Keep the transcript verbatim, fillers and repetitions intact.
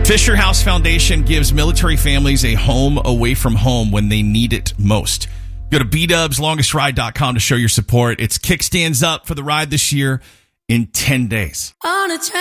Fisher House Foundation gives military families a home away from home when they need it most. Go to b dubs longest ride dot com to show your support. It's Kickstands Up for the ride this year in ten days. On a